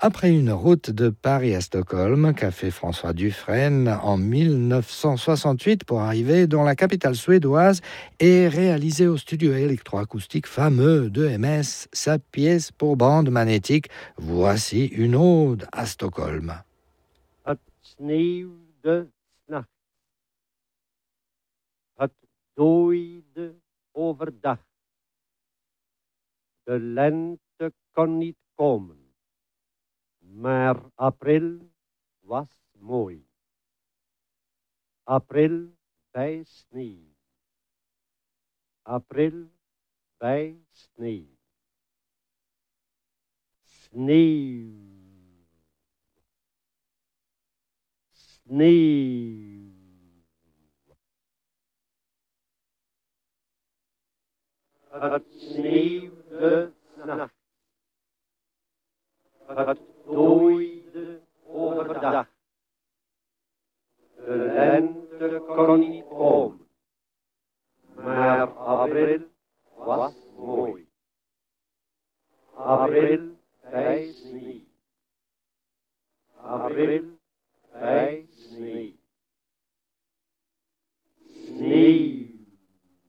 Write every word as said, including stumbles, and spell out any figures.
Après une route de Paris à Stockholm, qu'a fait François Dufresne en mille neuf cent soixante-huit pour arriver dans la capitale suédoise et réaliser au studio électroacoustique fameux de M S sa pièce pour bande magnétique. Voici une ode à Stockholm. Het sneeuwde s'nachts. Het dooide overdag. De lente kon niet komen. Maar april was mooi. April bij sneeuw. April bij sneeuw. Sneeuw. Sneeuw. Het sneeuwde s'nachts. Het dooide overdag. De lente kon niet komen. Maar april was mooi. April bij sneeuw. April bij